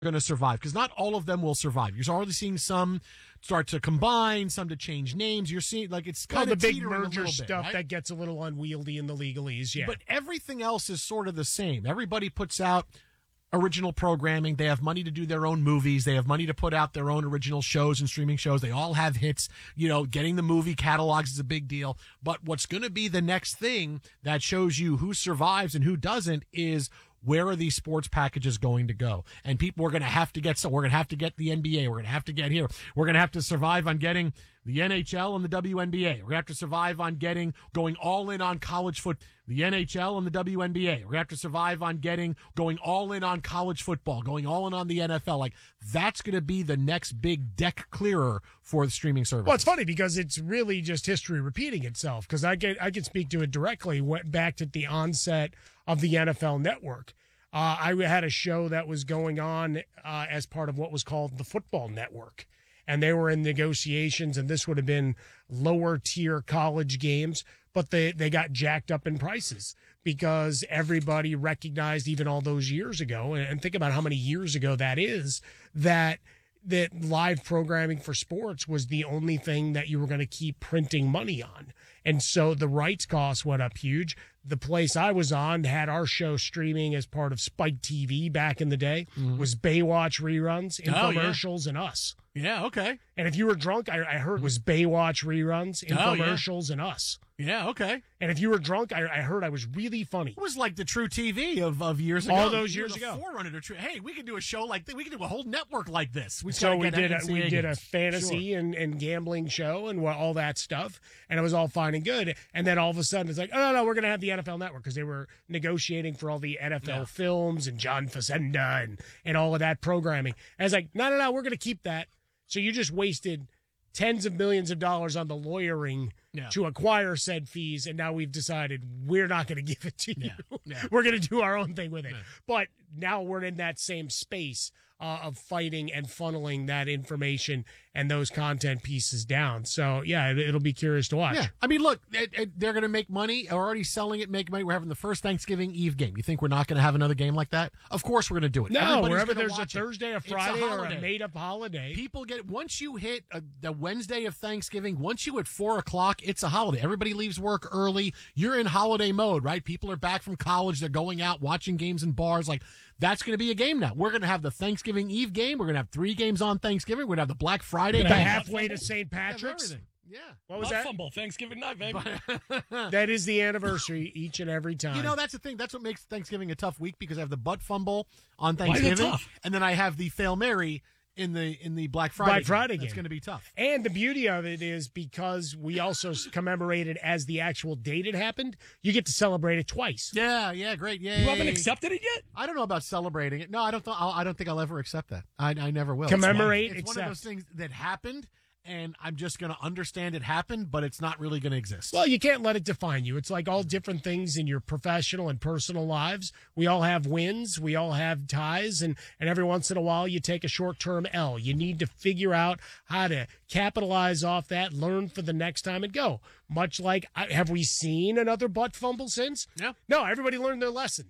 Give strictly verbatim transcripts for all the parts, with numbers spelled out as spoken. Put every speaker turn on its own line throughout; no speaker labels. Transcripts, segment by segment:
going to survive, because not all of them will survive. You're already seeing some start to combine, some to change names. You're seeing like it's kind
oh,
of
the big
teetering
merger
a little
stuff
bit, right?
that gets a little unwieldy in the legalese. Yeah,
but everything else is sort of the same. Everybody puts out original programming. They have money to do their own movies. They have money to put out their own original shows and streaming shows. They all have hits. You know, getting the movie catalogs is a big deal. But what's going to be the next thing that shows you who survives and who doesn't is, where are these sports packages going to go? And people are going to have to get, so we're going to have to get the N B A. We're going to have to get here. We're going to have to survive on getting the N H L and the W N B A. We're going to have to survive on getting, going all in on college foot, the N H L and the W N B A. We're going to have to survive on getting, going all in on college football, going all in on the N F L. Like, that's going to be the next big deck clearer for the streaming service.
Well, it's funny because it's really just history repeating itself, because I get, I can speak to it directly. Went back to the onset of the N F L Network. Uh, I had a show that was going on uh, as part of what was called the Football Network, and they were in negotiations, and this would have been lower tier college games, but they, they got jacked up in prices because everybody recognized, even all those years ago, and think about how many years ago that is, that that live programming for sports was the only thing that you were going to keep printing money on. And so the rights costs went up huge. The place I was on had our show streaming as part of Spike T V back in the day, mm-hmm. was Baywatch reruns, infomercials, oh, yeah. and us.
Yeah, okay.
And if you were drunk, I, I heard it was Baywatch reruns, infomercials,
oh, yeah.
and us.
Yeah, okay.
And if you were drunk, I, I heard I was really funny.
It was like the True T V of, of years ago.
All those years ago.
Forerunner to True. Hey, we could do a show like this. We could do a whole network like this. We
so we did a, we did a fantasy sure. and, and gambling show and all that stuff, and it was all fine and good. And then all of a sudden, it's like, oh, no, no, we're going to have the N F L Network, because they were negotiating for all the N F L yeah. films and John Facenda and, and all of that programming. And I was like, no, no, no, we're going to keep that. So you just wasted tens of millions of dollars on the lawyering yeah. to acquire said fees, and now we've decided we're not going to give it to you. Yeah. Yeah. We're going to do our own thing with it. Yeah. But now we're in that same space uh, of fighting and funneling that information and those content pieces down. So, yeah, it, it'll be curious to watch.
Yeah. I mean, look, it, it, they're going to make money. They're already selling it, make money. We're having the first Thanksgiving Eve game. You think we're not going to have another game like that? Of course we're going to do it.
No,
Everybody's
wherever there's a
it.
Thursday, a Friday, a or a made-up holiday.
People get, once you hit a, the Wednesday of Thanksgiving, once you hit four o'clock, it's a holiday. Everybody leaves work early. You're in holiday mode, right? People are back from college. They're going out, watching games in bars. Like, that's going to be a game now. We're going to have the Thanksgiving Eve game. We're going to have three games on Thanksgiving. We're going to have the Black Friday game.
Halfway to Saint Patrick's.
Yeah.
What was Butt that? Fumble, Thanksgiving night, baby.
That is the anniversary each and every time.
You know, that's the thing. That's what makes Thanksgiving a tough week, because I have the butt fumble on Thanksgiving, and then I have the Fail Mary in the in the Black Friday
Black Friday game.
It's going to be tough.
And the beauty of it is, because we also commemorate it as the actual date it happened, you get to celebrate it twice.
Yeah, yeah, great. Yeah.
You haven't accepted it yet?
I don't know about celebrating it. No, I don't. Th- I don't think I'll ever accept that. I, I never will.
Commemorate.
It's, it's
accept.
one of those things that happened, and I'm just going to understand it happened, but it's not really going to exist.
Well, you can't let it define you. It's like all different things in your professional and personal lives. We all have wins. We all have ties. And, and every once in a while, you take a short-term L. You need to figure out how to capitalize off that, learn for the next time, and go. Much like, have we seen another butt fumble since?
Yeah.
No, everybody learned their lesson.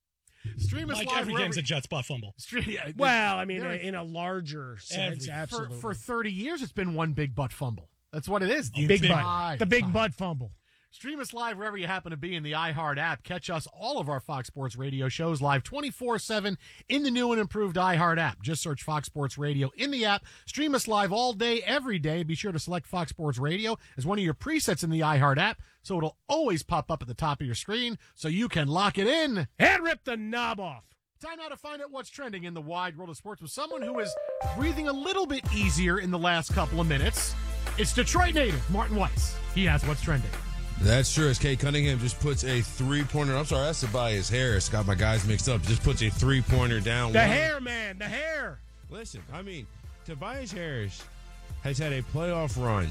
Stream us
like
live
every game's a Jets butt fumble.
Stream, yeah,
well, I mean, in a, in a larger sense,
every,
absolutely.
For, for thirty years, it's been one big butt fumble. That's what it is.
The big butt. The big butt fumble.
Stream us live wherever you happen to be in the iHeart app. Catch us, all of our Fox Sports Radio shows, live twenty-four seven in the new and improved iHeart app. Just search Fox Sports Radio in the app. Stream us live all day, every day. Be sure to select Fox Sports Radio as one of your presets in the iHeart app, so it'll always pop up at the top of your screen, so you can lock it in
and rip the knob off.
Time now to find out what's trending in the wide world of sports with someone who is breathing a little bit easier in the last couple of minutes. It's Detroit native Martin Weiss. He has what's trending.
That's true. As Cade Cunningham just puts a three-pointer. I'm sorry, that's Tobias Harris. Got my guys mixed up. Just puts a three-pointer down.
The One. hair, man. The hair.
Listen, I mean, Tobias Harris has had a playoff run.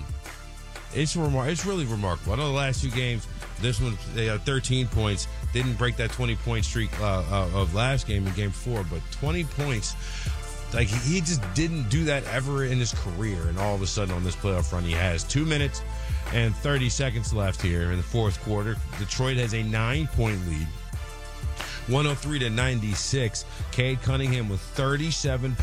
It's remar- It's really remarkable. I know the last two games, this one, they had thirteen points. Didn't break that twenty-point streak uh, uh, of last game in game four, but twenty points. Like, he just didn't do that ever in his career, and all of a sudden on this playoff run, he has two minutes and thirty seconds left here in the fourth quarter. Detroit has a nine-point lead, one oh three to ninety-six. Cade Cunningham with thirty-seven